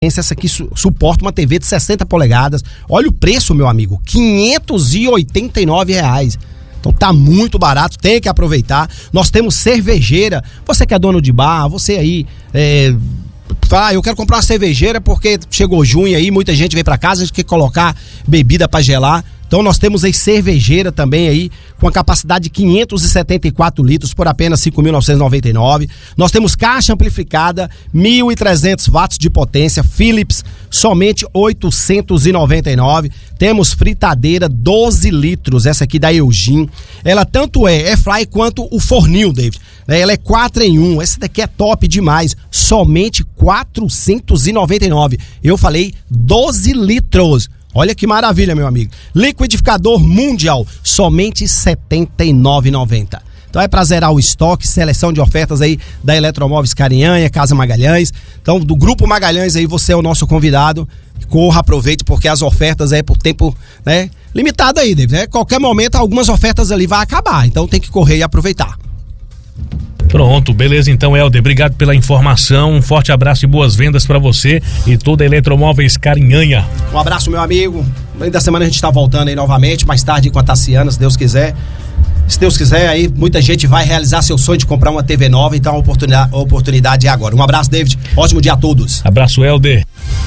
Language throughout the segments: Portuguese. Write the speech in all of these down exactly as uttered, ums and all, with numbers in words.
Essa aqui su- suporta uma T V de sessenta polegadas. Olha o preço, meu amigo, quinhentos e oitenta e nove reais. Então tá muito barato, tem que aproveitar. Nós temos cervejeira. Você que é dono de bar, você aí é, fala, ah, eu quero comprar uma cervejeira porque chegou junho aí, muita gente vem pra casa, a gente quer colocar bebida pra gelar. Então nós temos aí cervejeira também aí, com a capacidade de quinhentos e setenta e quatro litros por apenas cinco mil novecentos e noventa e nove. Nós temos caixa amplificada, mil e trezentos watts de potência, Philips, somente oitocentos e noventa e nove. Temos fritadeira, doze litros, essa aqui da Eugene. Ela tanto é airfry quanto o forninho, David. Ela é quatro em um, essa daqui é top demais, somente quatrocentos e noventa e nove. Eu falei doze litros. Olha que maravilha, meu amigo. Liquidificador Mundial, somente setenta e nove reais e noventa centavos. Então é pra zerar o estoque, seleção de ofertas aí da Eletromóveis Carinhanha, Casa Magalhães. Então do Grupo Magalhães aí, você é o nosso convidado. Corra, aproveite, porque as ofertas é por tempo, né, limitado aí, David, né? Qualquer momento algumas ofertas ali vai acabar, então tem que correr e aproveitar. Pronto, beleza então, Helder, obrigado pela informação, um forte abraço e boas vendas pra você e toda a Eletromóveis Carinhanha. Um abraço, meu amigo, no meio da semana a gente tá voltando aí novamente, mais tarde com a Tassiana, se Deus quiser. Se Deus quiser, aí muita gente vai realizar seu sonho de comprar uma T V nova, então a oportunidade, a oportunidade é agora. Um abraço, David, ótimo dia a todos. Abraço, Helder.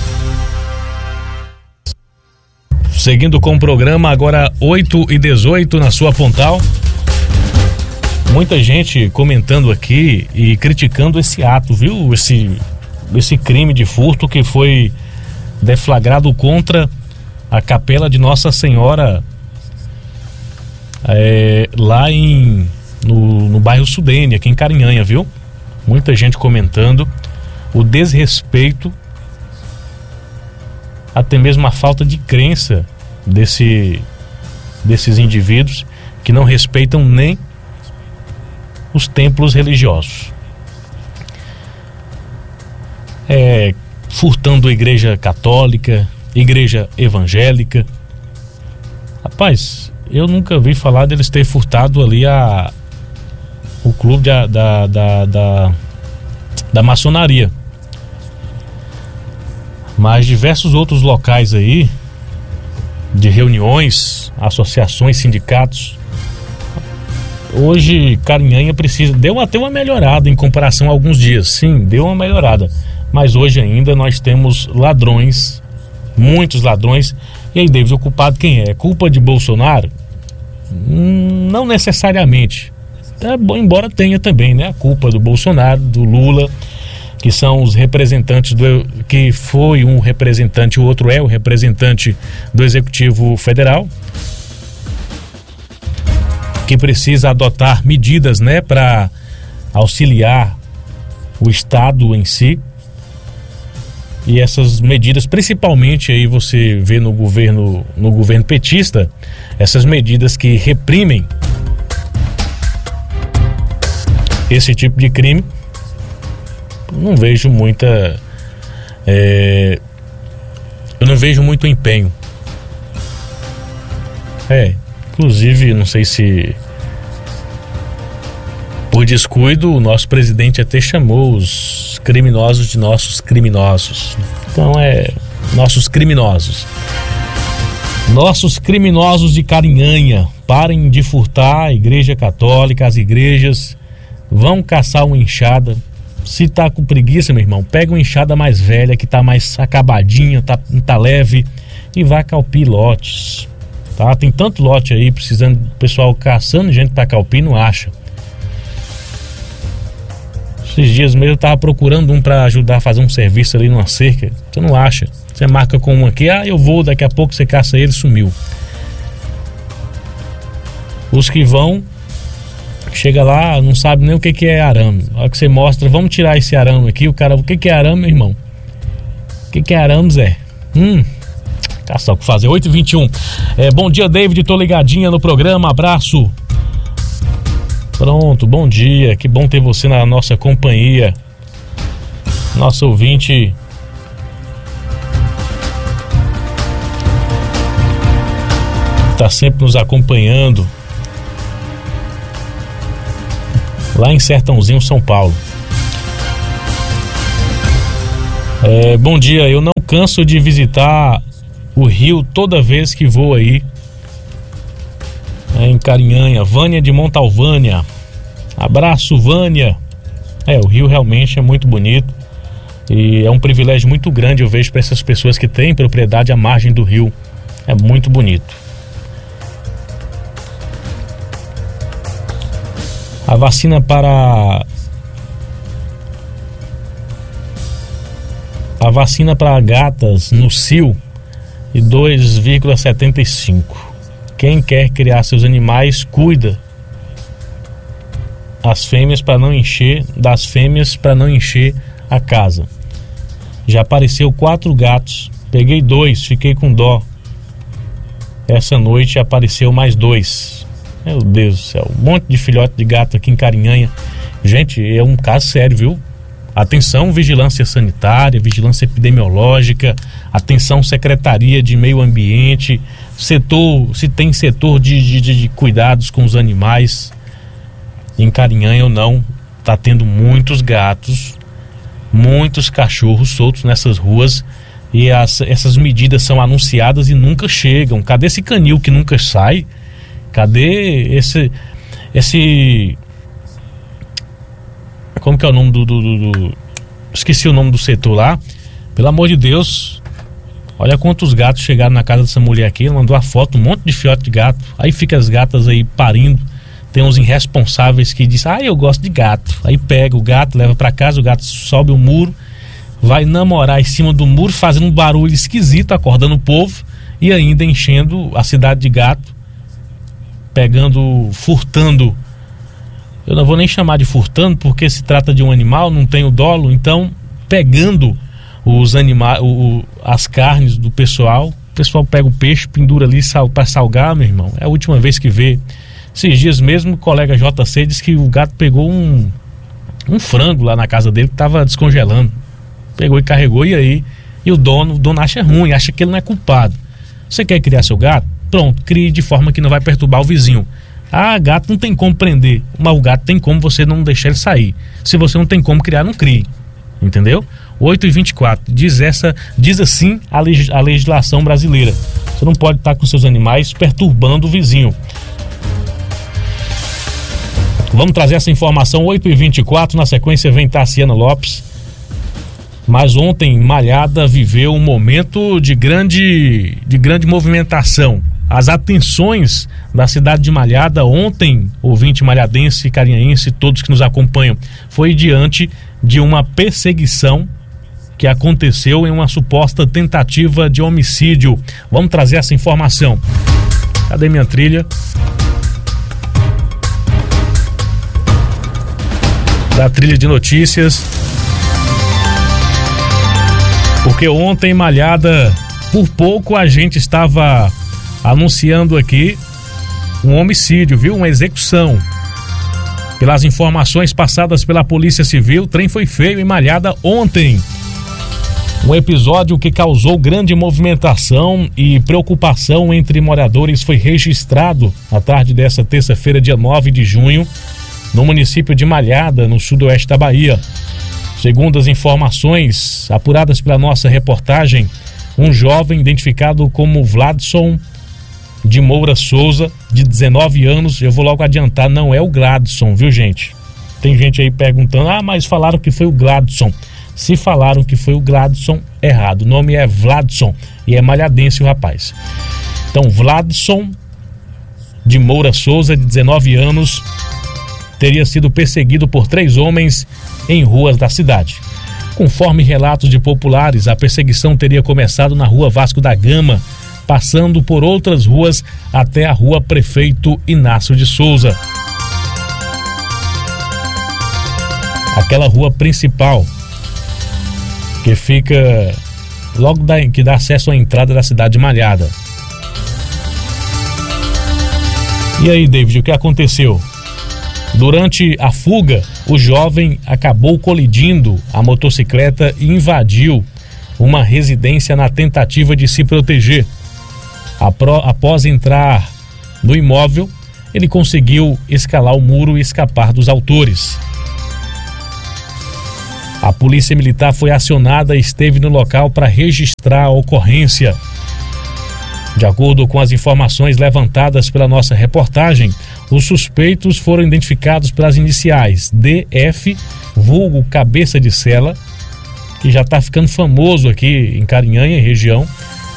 Seguindo com o programa, agora oito e dezoito na sua Pontal. Muita gente comentando aqui e criticando esse ato, viu? Esse, esse crime de furto que foi deflagrado contra a Capela de Nossa Senhora é, lá em, no, no bairro Sudene, aqui em Carinhanha, viu? Muita gente comentando o desrespeito, até mesmo a falta de crença desse, desses indivíduos que não respeitam nem os templos religiosos. É, furtando a igreja católica, igreja evangélica. Rapaz, eu nunca vi falar deles ter furtado ali a, o clube da, da, da, da, da maçonaria. Mas diversos outros locais aí, de reuniões, associações, sindicatos. Hoje Carinhanha precisa, deu até uma melhorada em comparação a alguns dias, sim, deu uma melhorada, mas hoje ainda nós temos ladrões, muitos ladrões. E aí, David, o culpado quem é? É culpa de Bolsonaro? Hum, não necessariamente, é bom, embora tenha também, né, a culpa do Bolsonaro, do Lula, que são os representantes do, que foi um representante, o outro é o representante do Executivo Federal, que precisa adotar medidas, né, para auxiliar o Estado em si. E essas medidas, principalmente aí você vê no governo, no governo petista, essas medidas que reprimem esse tipo de crime, não vejo muita, é, eu não vejo muito empenho. É, inclusive, não sei se por descuido o nosso presidente até chamou os criminosos de nossos criminosos. Então é, nossos criminosos. Nossos criminosos de Carinhanha, parem de furtar a igreja católica, as igrejas, vão caçar uma enxada. Se tá com preguiça, meu irmão, pega uma enxada mais velha, que tá mais acabadinha, tá, tá leve, e vai calpir lotes. Tá? Tem tanto lote aí, precisando, pessoal caçando gente pra calpir, não acha. Esses dias mesmo eu tava procurando um pra ajudar a fazer um serviço ali numa cerca, você não acha. Você marca com um aqui, ah, eu vou, daqui a pouco você caça ele, sumiu. Os que vão, chega lá, não sabe nem o que que é arame. A hora que você mostra, vamos tirar esse arame aqui, o cara, o que que é arame, meu irmão? O que que é arame, Zé? Hum... Caçar o que fazer, oito e vinte e um. É, bom dia, David, tô ligadinha no programa, abraço. Pronto, bom dia, que bom ter você na nossa companhia. Nosso ouvinte tá sempre nos acompanhando lá em Sertãozinho, São Paulo. É, bom dia, eu não canso de visitar o Rio toda vez que vou aí é, em Carinhanha. Vânia de Montalvânia, abraço Vânia. É, o Rio realmente é muito bonito e é um privilégio muito grande, eu vejo, para essas pessoas que têm propriedade à margem do rio. É muito bonito. A vacina para a vacina para gatas no cio e dois vírgula setenta e cinco. Quem quer criar seus animais, cuida as fêmeas para não encher das fêmeas para não encher a casa. Já apareceu quatro gatos, peguei dois, fiquei com dó. Essa noite apareceu mais dois. Meu Deus do céu, um monte de filhote de gato aqui em Carinhanha. Gente, é um caso sério, viu? Atenção, vigilância sanitária, vigilância epidemiológica, atenção, Secretaria de Meio Ambiente, setor, se tem setor de, de, de cuidados com os animais. Em Carinhanha ou não, tá tendo muitos gatos, muitos cachorros soltos nessas ruas e as, essas medidas são anunciadas e nunca chegam. Cadê esse canil que nunca sai? Cadê esse esse como que é o nome do, do, do, do esqueci o nome do setor lá. Pelo amor de Deus, olha quantos gatos chegaram na casa dessa mulher aqui. Ela mandou a foto, um monte de filhote de gato. Aí fica as gatas aí parindo. Tem uns irresponsáveis que dizem, ah, eu gosto de gato. Aí pega o gato, leva pra casa, o gato sobe o muro, vai namorar em cima do muro, fazendo um barulho esquisito, acordando o povo e ainda enchendo a cidade de gato, pegando, furtando. Eu não vou nem chamar de furtando, porque se trata de um animal, não tem o dolo, então pegando os animais, o, as carnes do pessoal. O pessoal pega o peixe, pendura ali sal, para salgar, meu irmão. É a última vez que vê. Esses dias mesmo o colega J C disse que o gato pegou um, um frango lá na casa dele que estava descongelando. Pegou e carregou, e aí? E o dono, o dono acha ruim, acha que ele não é culpado. Você quer criar seu gato? Pronto, crie de forma que não vai perturbar o vizinho. Ah, gato não tem como prender, mas o gato tem como você não deixar ele sair. Se você não tem como criar, não crie. Entendeu? oito e vinte e quatro, diz, essa, diz assim a, leg, a legislação brasileira. Você não pode estar com seus animais perturbando o vizinho. Vamos trazer essa informação, oito e vinte e quatro, na sequência vem Tarciana Lopes. Mas ontem Malhada viveu um momento de grande, de grande movimentação. As atenções da cidade de Malhada ontem, ouvinte malhadense, carinhaense, todos que nos acompanham, foi diante de uma perseguição que aconteceu em uma suposta tentativa de homicídio. Vamos trazer essa informação. Cadê minha trilha? Da trilha de notícias, porque ontem Malhada, por pouco a gente estava anunciando aqui um homicídio, viu? Uma execução. Pelas informações passadas pela Polícia Civil, o trem foi feio em Malhada ontem. Um episódio que causou grande movimentação e preocupação entre moradores foi registrado na tarde dessa terça-feira, dia nove de junho, no município de Malhada, no sudoeste da Bahia. Segundo as informações apuradas pela nossa reportagem, um jovem identificado como Vladson de Moura Souza, de dezenove anos, eu vou logo adiantar, não é o Gladson, viu, gente? Tem gente aí perguntando, ah, mas falaram que foi o Gladson. Se falaram que foi o Gladson, errado. O nome é Vladson e é malhadense o rapaz. Então, Vladson de Moura Souza, de dezenove anos, teria sido perseguido por três homens em ruas da cidade. Conforme relatos de populares, a perseguição teria começado na rua Vasco da Gama, passando por outras ruas até a rua Prefeito Inácio de Souza. Aquela rua principal que fica logo da, que dá acesso à entrada da cidade de Malhada. E aí, David, o que aconteceu? Durante a fuga, o jovem acabou colidindo a motocicleta e invadiu uma residência na tentativa de se proteger. Após entrar no imóvel, ele conseguiu escalar o muro e escapar dos autores. A polícia militar foi acionada e esteve no local para registrar a ocorrência. De acordo com as informações levantadas pela nossa reportagem, os suspeitos foram identificados pelas iniciais D F, vulgo Cabeça de Sela, que já está ficando famoso aqui em Carinhanha, região.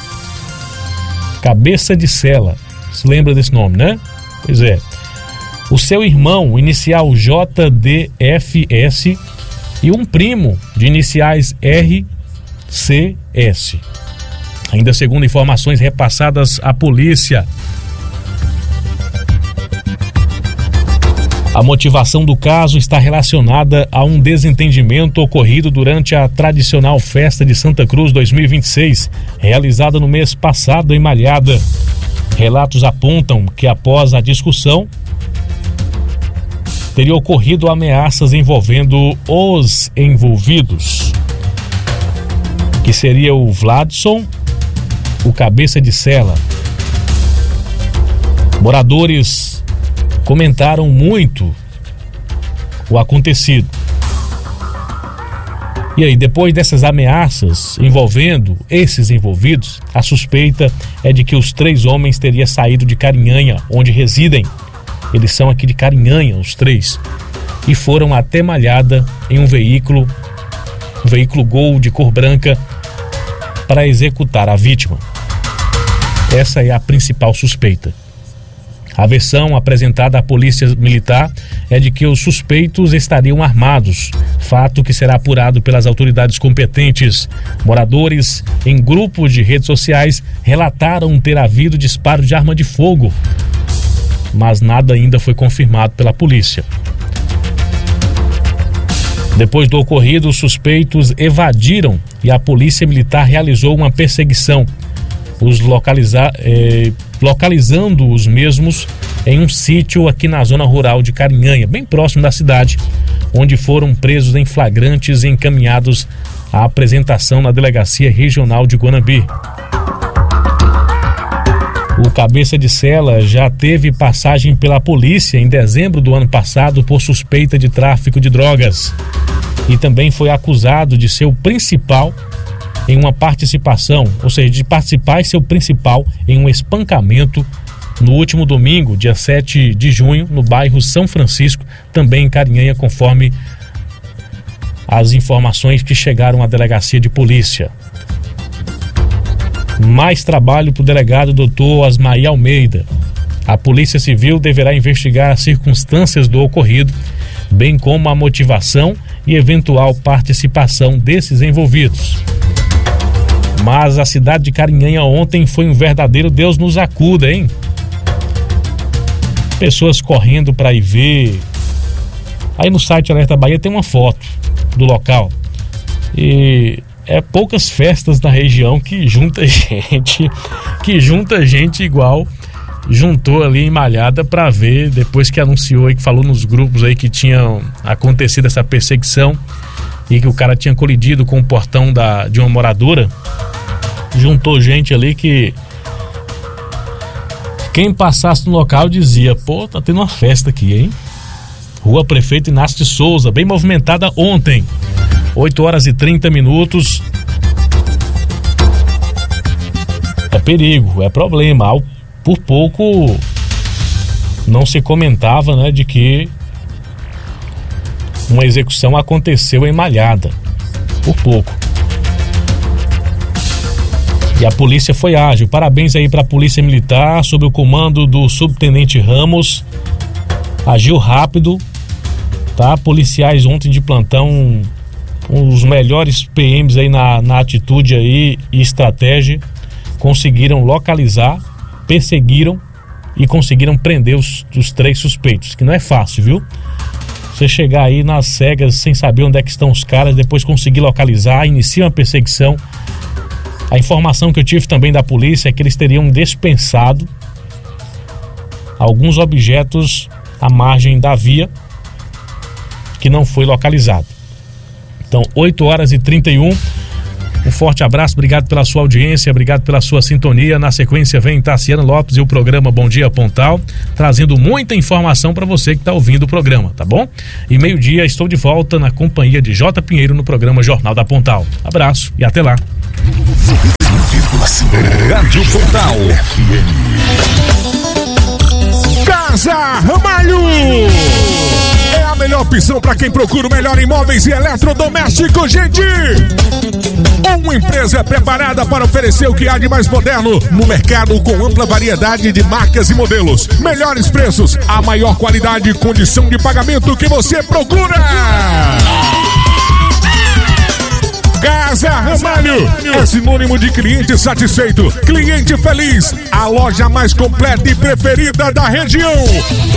Cabeça de Sela, se lembra desse nome, né? Pois é. O seu irmão, inicial J D F S, e um primo de iniciais R C S. Ainda segundo informações repassadas à polícia, a motivação do caso está relacionada a um desentendimento ocorrido durante a tradicional festa de Santa Cruz dois mil e vinte e seis, realizada no mês passado em Malhada. Relatos apontam que após a discussão teria ocorrido ameaças envolvendo os envolvidos, que seria o Vladson, o Cabeça de Sela. Moradores comentaram muito o acontecido. E aí, depois dessas ameaças envolvendo esses envolvidos, a suspeita é de que os três homens teriam saído de Carinhanha, onde residem. Eles são aqui de Carinhanha, os três, e foram até Malhada em um veículo, um veículo Gol de cor branca, para executar a vítima. Essa é a principal suspeita. A versão apresentada à polícia militar é de que os suspeitos estariam armados, fato que será apurado pelas autoridades competentes. Moradores em grupos de redes sociais relataram ter havido disparo de arma de fogo, mas nada ainda foi confirmado pela polícia. Depois do ocorrido, os suspeitos evadiram e a polícia militar realizou uma perseguição, os localiza, eh, localizando os mesmos em um sítio aqui na zona rural de Carinhanha, bem próximo da cidade, onde foram presos em flagrantes e encaminhados à apresentação na Delegacia Regional de Guanambi. O Cabeça de Sela já teve passagem pela polícia em dezembro do ano passado por suspeita de tráfico de drogas e também foi acusado de ser o principal em uma participação, ou seja, de participar e ser o principal em um espancamento no último domingo, dia sete de junho, no bairro São Francisco, também em Carinhanha, conforme as informações que chegaram à delegacia de polícia. Mais trabalho para o delegado doutor Asmaí Almeida. A Polícia Civil deverá investigar as circunstâncias do ocorrido, bem como a motivação e eventual participação desses envolvidos. Mas a cidade de Carinhanha ontem foi um verdadeiro Deus nos acuda, hein? Pessoas correndo para ir ver. Aí no site Alerta Bahia tem uma foto do local. E é poucas festas na região que junta gente, que junta gente igual juntou ali em Malhada para ver, depois que anunciou e que falou nos grupos aí que tinha acontecido essa perseguição e que o cara tinha colidido com o portão da, de uma moradora. Juntou gente ali que quem passasse no local dizia: pô, tá tendo uma festa aqui, hein? Rua Prefeito Inácio de Souza, bem movimentada ontem. oito horas e trinta minutos. É perigo, é problema. Por pouco não se comentava, né, de que uma execução aconteceu em Malhada. Por pouco. E a polícia foi ágil. Parabéns aí para a Polícia Militar, sob o comando do Subtenente Ramos. Agiu rápido, tá? Policiais ontem de plantão, os melhores P Ms aí na, na atitude aí e estratégia, conseguiram localizar, perseguiram e conseguiram prender os, os três suspeitos, que não é fácil, viu? Você chegar aí nas cegas sem saber onde é que estão os caras, depois conseguir localizar, inicia uma perseguição. A informação que eu tive também da polícia é que eles teriam dispensado alguns objetos à margem da via que não foi localizado. Então, oito horas e trinta e um. Um forte abraço, obrigado pela sua audiência, obrigado pela sua sintonia. Na sequência vem Tassiano Lopes e o programa Bom Dia Pontal, trazendo muita informação para você que está ouvindo o programa, tá bom? E meio-dia estou de volta na companhia de J. Pinheiro no programa Jornal da Pontal. Abraço e até lá. Rádio Pontal F M. Casa Ramalho é a melhor opção para quem procura o melhor imóveis e eletrodomésticos, gente. Uma empresa preparada para oferecer o que há de mais moderno no mercado, com ampla variedade de marcas e modelos, melhores preços, a maior qualidade e condição de pagamento que você procura. Casa Ramalho é sinônimo de cliente satisfeito, cliente feliz, a loja mais completa e preferida da região.